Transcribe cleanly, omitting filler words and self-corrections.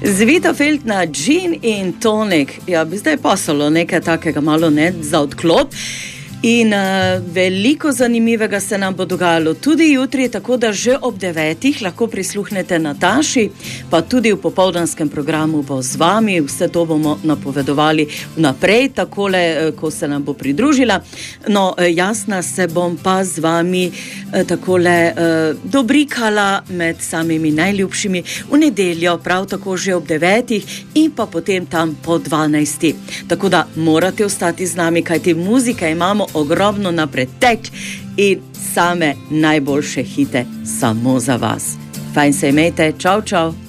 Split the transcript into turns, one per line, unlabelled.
Zvita Feltna, Gin in Tonic. Ja, bi zdaj pasalo nekaj takega malo ne za odklop. In veliko zanimivega se nam bo dogajalo tudi jutri, tako da že ob 9 lahko prisluhnete Nataši, pa tudi v popoldanskem programu bo z vami, vse to bomo napovedovali vnaprej, takole, ko se nam bo pridružila. No, jasna se bom pa z vami takole dobrikala med samimi najljubšimi v nedeljo, prav tako že ob 9 in pa potem tam po 12. Tako da morate ostati z nami, kajti muzike imamo ogromno na pretek in same najboljše hite samo za vas. Fajn se imejte, čau, čau.